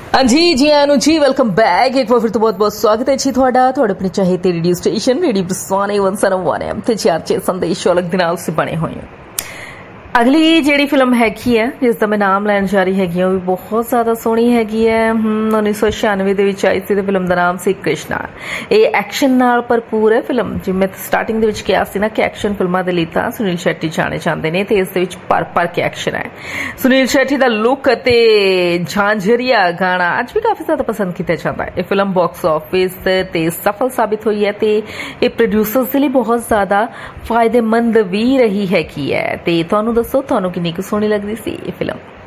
हाँ जी आनु जी welcome back. एक बार फिर तो बहुत बहुत स्वागत है जी थोड़ा थोड़े अपने चाहते रेडियो स्टेशन रेडियो प्रसाने 101 ਤੇ ਚਾਰਚੇ ਸੰਦੇਸ਼ ਅਲੱਗ ਦੇ ਨਾਲ ਸੇ ਬਣੇ ਹੋਏ हैं। अगली ਜਿਹੜੀ ਫਿਲਮ ਹੈਗੀ ਹੈ ਜਿਸ ਦਾ ਮੈਂ ਨਾਮ ਲੈਣ ਜਾ ਰਹੀ ਹੈਗੀ ਉਹ ਵੀ ਬਹੁਤ ਜ਼ਿਆਦਾ ਸੋਹਣੀ ਹੈਗੀ ਹੈ। 1996 ਦੇ ਵਿੱਚ ਆਈ ਸੀ ਤੇ ਫਿਲਮ ਦਾ ਨਾਮ ਸੀ ਕ੍ਰਿਸ਼ਨਾ। ਇਹ ਐਕਸ਼ਨ ਨਾਲ ਭਰਪੂਰ ਹੈ ਫਿਲਮ। ਜਿਵੇਂ ਮੈਂ ਸਟਾਰਟਿੰਗ ਦੇ ਵਿੱਚ ਕਿਹਾ ਸੀ ਨਾ ਕਿ ਐਕਸ਼ਨ ਫਿਲਮਾਂ ਦੇ ਲਈ ਤਾਂ ਸੁਨੀਲ ਸ਼ੈਟੀ ਜਾਣੇ ਜਾਂਦੇ ਨੇ ਤੇ ਇਸ ਦੇ ਵਿੱਚ ਭਰ ਕੇ ਐਕਸ਼ਨ ਹੈ। ਸੁਨੀਲ ਸ਼ੈਟੀ ਦਾ ਲੁੱਕ ਅਤੇ ਝਾਂਝਰੀਆ ਗਾਣਾ ਅੱਜ ਵੀ ਕਾਫੀ ਜ਼ਿਆਦਾ ਪਸੰਦ ਕੀਤਾ ਜਾਂਦਾ ਹੈ। ਇਹ ਫਿਲਮ ਬਾਕਸ ਆਫਿਸ ਤੇ ਸਫਲ ਸਾਬਿਤ ਹੋਈ ਹੈ ਤੇ ਇਹ ਪ੍ਰੋਡਿਊਸਰਸ ਦੇ ਲਈ ਬਹੁਤ ਜ਼ਿਆਦਾ ਫਾਇਦੇਮੰਦ ਵੀ ਰਹੀ ਹੈਗੀ ਹੈ। ਤੇ ਤੁਹਾਨੂੰ ਦੱਸੋ ਤੁਹਾਨੂੰ ਕਿੰਨੀ ਕੁ ਸੋਹਣੀ ਲੱਗਦੀ ਸੀ ਇਹ ਫਿਲਮ।